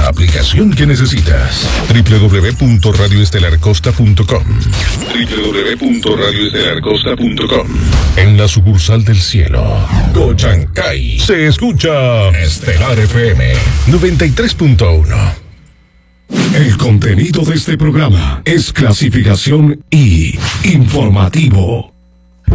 la aplicación que necesitas. www.radioestelarcosta.com www.radioestelarcosta.com. En la sucursal del cielo, Cochancay, se escucha Estelar FM 93.1. El contenido de este programa es clasificación I, informativo.